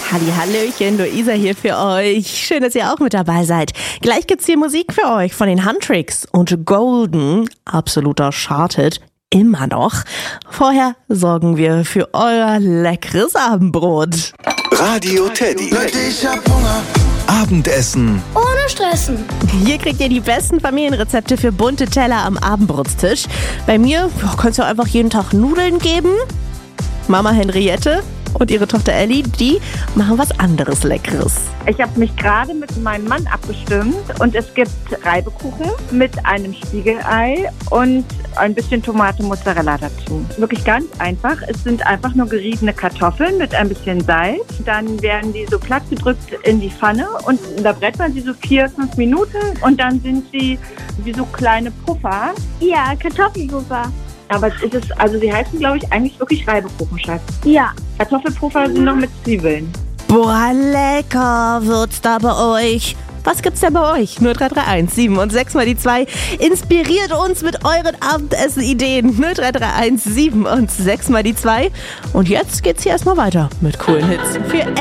Hallihallöchen, Luisa hier für euch. Schön, dass ihr auch mit dabei seid. Gleich gibt's hier Musik für euch von den Huntrix und Golden, absoluter Charted, immer noch. Vorher sorgen wir für euer leckeres Abendbrot. Radio Teddy. Ich hab Hunger. Abendessen Ohne Stressen. Hier kriegt ihr die besten Familienrezepte für bunte Teller am Abendbrotstisch. Bei mir kannst du einfach jeden Tag Nudeln geben. Mama Henriette und ihre Tochter Ellie, die machen was anderes Leckeres. Ich habe mich gerade mit meinem Mann abgestimmt und es gibt Reibekuchen mit einem Spiegelei und ein bisschen Tomate Mozzarella dazu. Wirklich ganz einfach. Es sind einfach nur geriebene Kartoffeln mit ein bisschen Salz. Dann werden die so platt gedrückt in die Pfanne und da brät man sie so 4-5 Minuten und dann sind sie wie so kleine Puffer. Ja, Kartoffelpuffer. Aber sie heißen, glaube ich, eigentlich wirklich Reibekuchen, Schatz. Ja. Kartoffelpuffer sind noch mit Zwiebeln. Boah, lecker wird's da bei euch. Was gibt's denn bei euch? 0331 7 und 6 mal die 2. Inspiriert uns mit euren Abendessen-Ideen. 0331 7 und 6 mal die 2. Und jetzt geht's hier erstmal weiter mit coolen Hits für